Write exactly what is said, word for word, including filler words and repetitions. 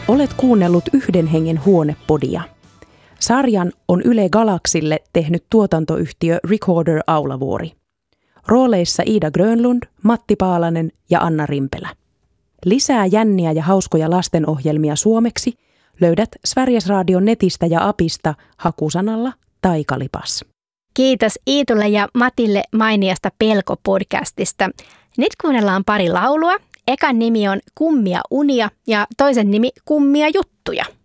Olet kuunnellut Yhden hengen huonepodia. Sarjan on Yle Galaxille tehnyt tuotantoyhtiö Recorder Aulavuori. Rooleissa Iida Grönlund, Matti Paalanen ja Anna Rimpelä. Lisää jänniä ja hauskoja lastenohjelmia suomeksi löydät Sveriges Radion netistä ja apista hakusanalla Taikalipas. Kiitos Iitulle ja Matille mainiasta Pelko-podcastista. Nyt kuunnellaan pari laulua. Ekan nimi on Kummia unia ja toisen nimi Kummia juttuja.